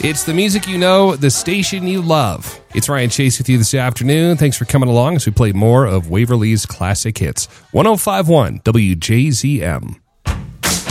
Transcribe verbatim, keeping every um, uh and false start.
It's the music you know, the station you love. It's Ryan Chase with you this afternoon. Thanks for coming along as we play more of Waverly's classic hits. one oh five point one W J Z M.